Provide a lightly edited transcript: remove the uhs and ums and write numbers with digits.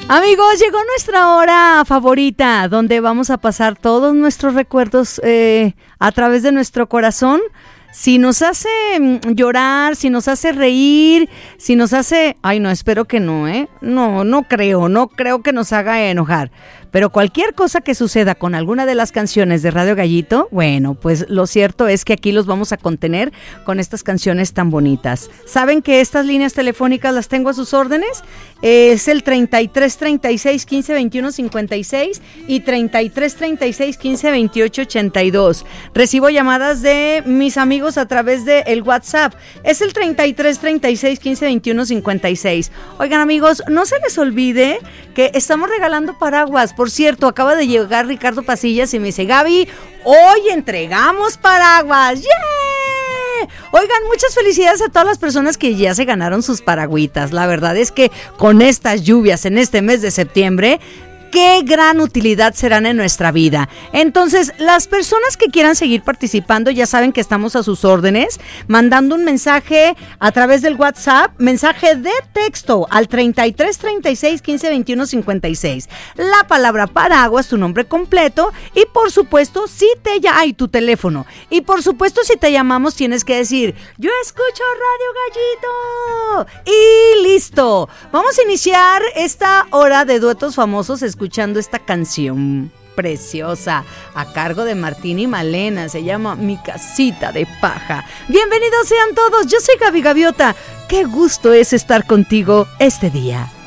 Amigos, llegó nuestra hora favorita, donde vamos a pasar todos nuestros recuerdos a través de nuestro corazón. Si nos hace llorar, si nos hace reír, si nos hace... Ay, no, espero que no, No creo que nos haga enojar. Pero cualquier cosa que suceda con alguna de las canciones de Radio Gallito, bueno, pues lo cierto es que aquí los vamos a contener con estas canciones tan bonitas. ¿Saben que estas líneas telefónicas las tengo a sus órdenes? Es el 33 36 15 21 56 y 33 36 15 28 82. Recibo llamadas de mis amigos a través de el WhatsApp. Es el 33 36 15 21 56. Oigan, amigos, no se les olvide que estamos regalando paraguas. Por cierto, acaba de llegar Ricardo Pasillas y me dice: Gaby, hoy entregamos paraguas. ¡Yeah! Oigan, muchas felicidades a todas las personas que ya se ganaron sus paragüitas. La verdad es que con estas lluvias en este mes de septiembre, qué gran utilidad serán en nuestra vida. Entonces, las personas que quieran seguir participando ya saben que estamos a sus órdenes, mandando un mensaje a través del WhatsApp, mensaje de texto al 33 36 15 21 56. La palabra paraguas, tu nombre completo y por supuesto, y tu teléfono. Y por supuesto, si te llamamos tienes que decir: yo escucho Radio Gallito. Y listo. Vamos a iniciar esta hora de duetos famosos escuchando esta canción preciosa a cargo de Martín y Malena. Se llama Mi Casita de Paja. Bienvenidos sean todos, yo soy Gaby Gaviota. Qué gusto es estar contigo este día.